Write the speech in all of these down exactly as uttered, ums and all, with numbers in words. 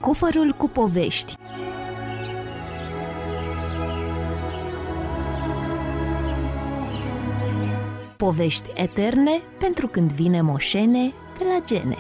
Cufărul cu povești. Povești eterne pentru când vine moșene pe la gene.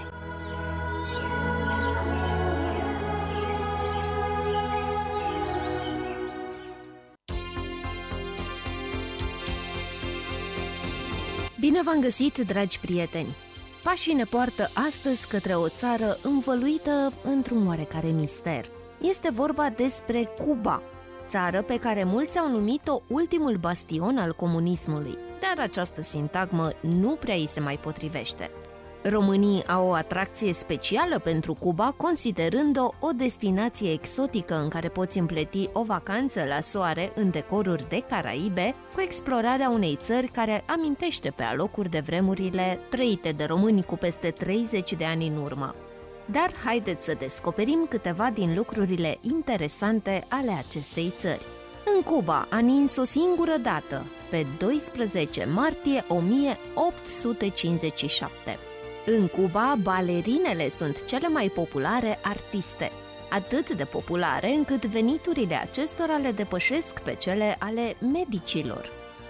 Bine v-am găsit, dragi prieteni! Pașii ne poartă astăzi către o țară învăluită într-un oarecare mister. Este vorba despre Cuba, țară pe care mulți au numit-o ultimul bastion al comunismului, dar această sintagmă nu prea îi se mai potrivește. Românii au o atracție specială pentru Cuba, considerând-o o destinație exotică în care poți împleti o vacanță la soare în decoruri de Caraibe, cu explorarea unei țări care amintește pe alocuri de vremurile trăite de români cu peste treizeci de ani în urmă. Dar haideți să descoperim câteva din lucrurile interesante ale acestei țări. În Cuba a nins o singură dată, pe doisprezece martie o mie opt sute cincizeci și șapte. În Cuba, balerinele sunt cele mai populare artiste, atât de populare încât veniturile acestora le depășesc pe cele ale medicilor.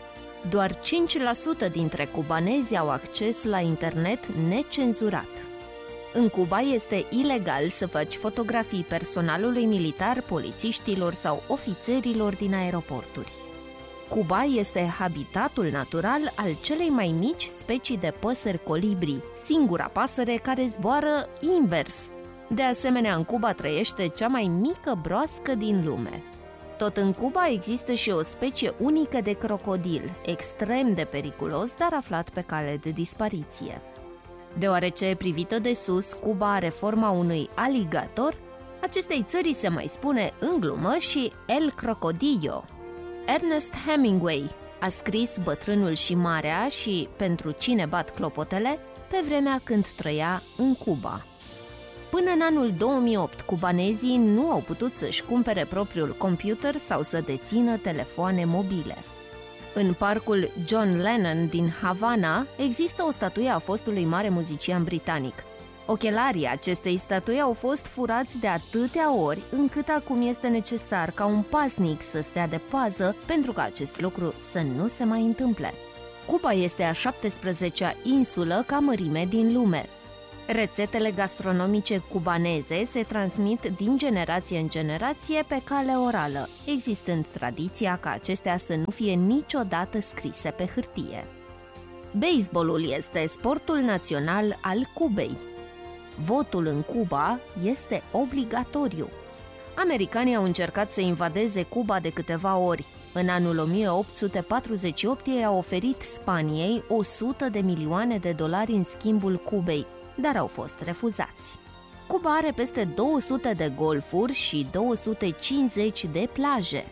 Doar cinci la sută dintre cubanezi au acces la internet necenzurat. În Cuba este ilegal să faci fotografii personalului militar, polițiștilor sau ofițerilor din aeroporturi. Cuba este habitatul natural al celei mai mici specii de păsări colibri, singura pasăre care zboară invers. De asemenea, în Cuba trăiește cea mai mică broască din lume. Tot în Cuba există și o specie unică de crocodil, extrem de periculos, dar aflat pe cale de dispariție. Deoarece, privită de sus, Cuba are forma unui aligator, acestei țări se mai spune în glumă și El Crocodillo. Ernest Hemingway a scris Bătrânul și Marea și Pentru cine bat clopotele pe vremea când trăia în Cuba. Până în anul două mii opt, cubanezii nu au putut să-și cumpere propriul computer sau să dețină telefoane mobile. În parcul John Lennon din Havana există o statuie a fostului mare muzician britanic. Ochelarii acestei statui au fost furați de atâtea ori, încât acum este necesar ca un paznic să stea de pază pentru ca acest lucru să nu se mai întâmple. Cuba este a șaptesprezecea insulă ca mărime din lume. Rețetele gastronomice cubaneze se transmit din generație în generație pe cale orală, existând tradiția ca acestea să nu fie niciodată scrise pe hârtie. Baseballul este sportul național al Cubei. Votul în Cuba este obligatoriu. Americanii au încercat să invadeze Cuba de câteva ori. În anul o mie opt sute patruzeci și opt ei au oferit Spaniei o sută de milioane de dolari în schimbul Cubei, dar au fost refuzați. Cuba are peste două sute de golfuri și două sute cincizeci de plaje.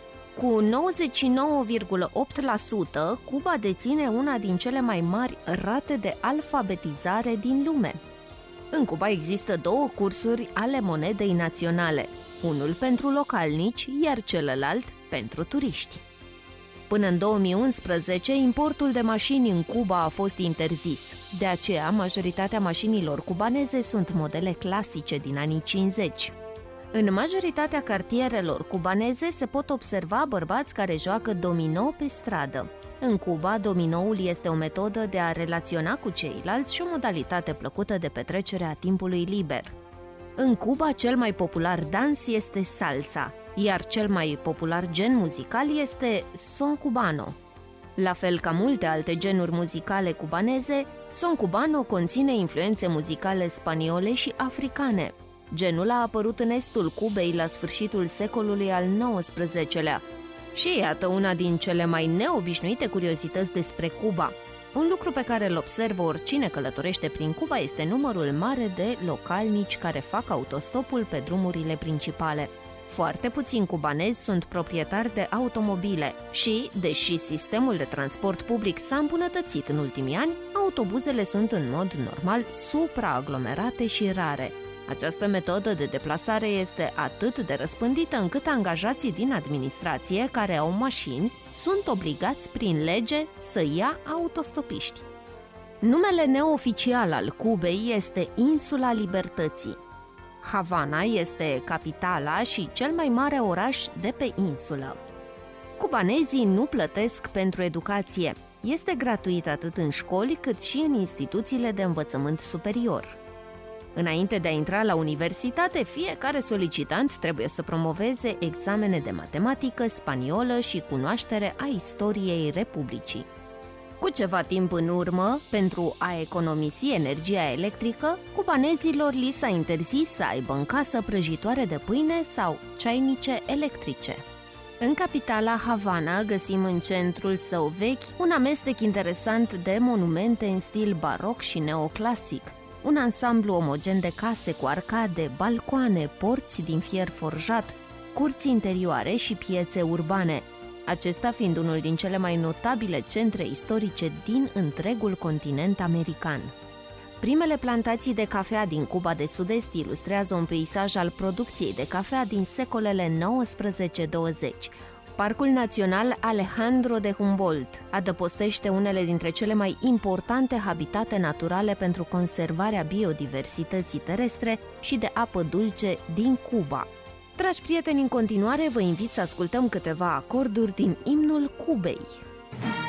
Cu nouăzeci și nouă virgulă opt la sută, Cuba deține una din cele mai mari rate de alfabetizare din lume. În Cuba există două cursuri ale monedei naționale, unul pentru localnici, iar celălalt pentru turiști. Până în două mii unsprezece, importul de mașini în Cuba a fost interzis. De aceea, majoritatea mașinilor cubaneze sunt modele clasice din anii cincizeci. În majoritatea cartierelor cubaneze se pot observa bărbați care joacă domino pe stradă. În Cuba, dominoul este o metodă de a relaționa cu ceilalți și o modalitate plăcută de petrecere a timpului liber. În Cuba, cel mai popular dans este salsa, iar cel mai popular gen muzical este son cubano. La fel ca multe alte genuri muzicale cubaneze, son cubano conține influențe muzicale spaniole și africane. Genul a apărut în estul Cubei la sfârșitul secolului al nouăsprezecelea. Și iată una din cele mai neobișnuite curiozități despre Cuba. Un lucru pe care îl observă oricine călătorește prin Cuba este numărul mare de localnici care fac autostopul pe drumurile principale. Foarte puțini cubanezi sunt proprietari de automobile și, deși sistemul de transport public s-a îmbunătățit în ultimii ani, autobuzele sunt în mod normal supraaglomerate și rare. Această metodă de deplasare este atât de răspândită încât angajații din administrație care au mașini sunt obligați prin lege să ia autostopiști. Numele neoficial al Cubei este Insula Libertății. Havana este capitala și cel mai mare oraș de pe insulă. Cubanezii nu plătesc pentru educație. Este gratuit atât în școli cât și în instituțiile de învățământ superior. Înainte de a intra la universitate, fiecare solicitant trebuie să promoveze examene de matematică, spaniolă și cunoaștere a istoriei Republicii. Cu ceva timp în urmă, pentru a economisi energia electrică, cubanezilor li s-a interzis să aibă în casă prăjitoare de pâine sau ceainice electrice. În capitala Havana găsim în centrul său vechi un amestec interesant de monumente în stil baroc și neoclasic, un ansamblu omogen de case cu arcade, balcoane, porți din fier forjat, curți interioare și piețe urbane, acesta fiind unul din cele mai notabile centre istorice din întregul continent american. Primele plantații de cafea din Cuba de Sud-Est ilustrează un peisaj al producției de cafea din secolele nouăsprezece douăzeci. Parcul Național Alejandro de Humboldt adăpostește unele dintre cele mai importante habitate naturale pentru conservarea biodiversității terestre și de apă dulce din Cuba. Dragi prieteni, în continuare vă invit să ascultăm câteva acorduri din imnul Cubei.